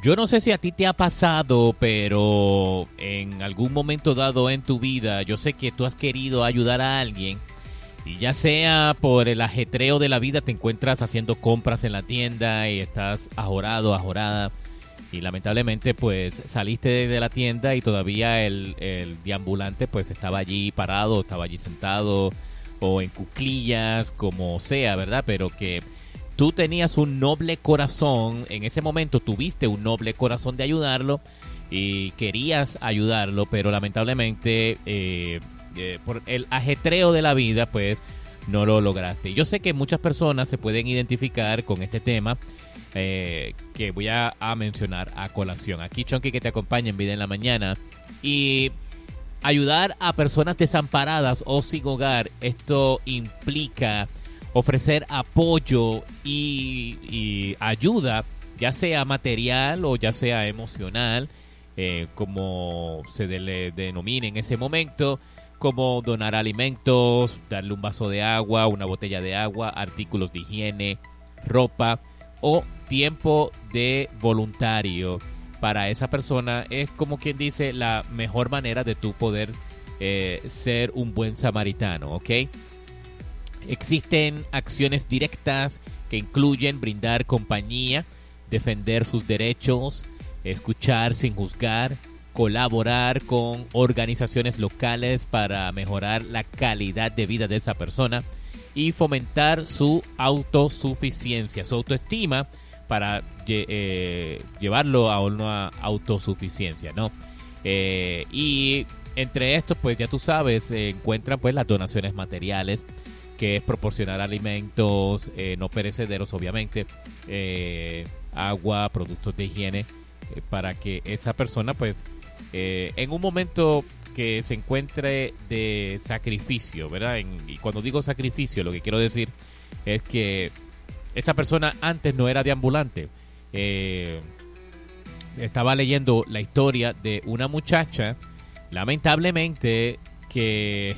Yo no sé si a ti te ha pasado, pero en algún momento dado en tu vida, yo sé que tú has querido ayudar a alguien y ya sea por el ajetreo de la vida te encuentras haciendo compras en la tienda y estás ajorado, ajorada y lamentablemente pues saliste de la tienda y todavía el deambulante pues estaba allí parado, estaba allí sentado o en cuclillas, como sea, ¿verdad? Pero que tú tenías un noble corazón, en ese momento tuviste un noble corazón de ayudarlo y querías ayudarlo, pero lamentablemente por el ajetreo de la vida, pues no lo lograste. Yo sé que muchas personas se pueden identificar con este tema que voy a mencionar a colación. Aquí Chonky que te acompaña en Vida en la Mañana. Y ayudar a personas desamparadas o sin hogar, esto implica ofrecer apoyo y ayuda, ya sea material o ya sea emocional, como se le denomine en ese momento, como donar alimentos, darle un vaso de agua, una botella de agua, artículos de higiene, ropa o tiempo de voluntario. Para esa persona es como quien dice la mejor manera de tú poder ser un buen samaritano, ¿ok? Existen acciones directas que incluyen brindar compañía, defender sus derechos, escuchar sin juzgar, colaborar con organizaciones locales para mejorar la calidad de vida de esa persona y fomentar su autosuficiencia, su autoestima para llevarlo a una autosuficiencia, ¿no? Y entre estos, pues ya tú sabes, se encuentran pues las donaciones materiales, que es proporcionar alimentos no perecederos, obviamente, agua, productos de higiene, para que esa persona, pues, en un momento que se encuentre de sacrificio, ¿verdad? Y cuando digo sacrificio, lo que quiero decir es que esa persona antes no era deambulante. Estaba leyendo la historia de una muchacha, lamentablemente, que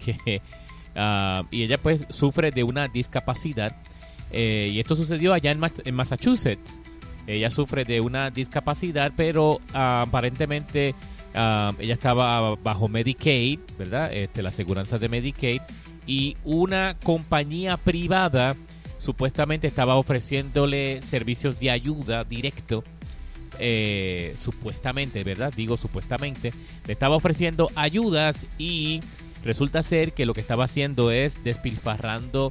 y ella pues sufre de una discapacidad y esto sucedió allá en Massachusetts. Ella sufre de una discapacidad, pero aparentemente ella estaba bajo Medicaid, ¿verdad? La aseguranza de Medicaid, y una compañía privada supuestamente estaba ofreciéndole servicios de ayuda directo, supuestamente, ¿verdad? Digo supuestamente, le estaba ofreciendo ayudas y resulta ser que lo que estaba haciendo es despilfarrando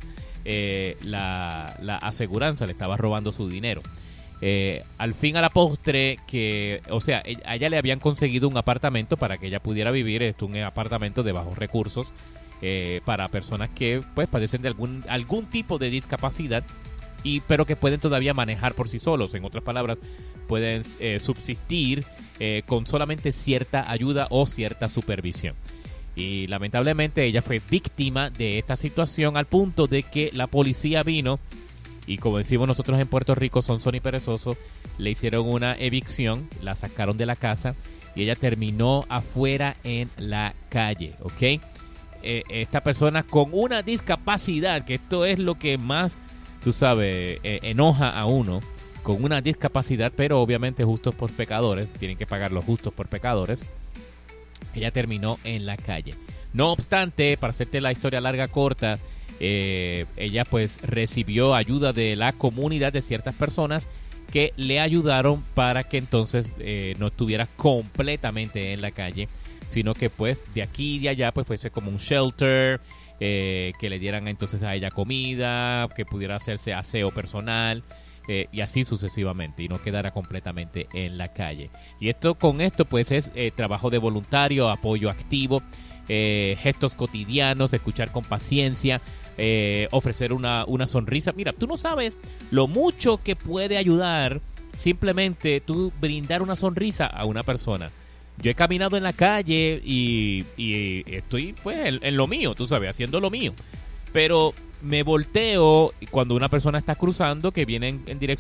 la aseguranza, le estaba robando su dinero. Al fin a la postre, a ella le habían conseguido un apartamento para que ella pudiera vivir, un apartamento de bajos recursos para personas que pues padecen de algún tipo de discapacidad, pero que pueden todavía manejar por sí solos. En otras palabras, pueden subsistir con solamente cierta ayuda o cierta supervisión. Y lamentablemente ella fue víctima de esta situación al punto de que la policía vino y, como decimos nosotros en Puerto Rico, son y perezoso, le hicieron una evicción, la sacaron de la casa y ella terminó afuera en la calle, ¿ok? Esta persona con una discapacidad, que esto es lo que más, tú sabes, enoja a uno, con una discapacidad, pero obviamente justos por pecadores, tienen que pagar los justos por pecadores. Ella terminó en la calle. No obstante, para hacerte la historia larga corta, ella pues recibió ayuda de la comunidad, de ciertas personas que le ayudaron para que entonces no estuviera completamente en la calle, sino que pues de aquí y de allá pues fuese como un shelter, que le dieran entonces a ella comida, que pudiera hacerse aseo personal, y así sucesivamente, y no quedara completamente en la calle. Y con esto pues es trabajo de voluntario, apoyo activo, gestos cotidianos, escuchar con paciencia, ofrecer una sonrisa. Mira, tú no sabes lo mucho que puede ayudar simplemente tú brindar una sonrisa a una persona. Yo he caminado en la calle y estoy pues en lo mío, tú sabes, haciendo lo mío, pero me volteo cuando una persona está cruzando, que viene en dirección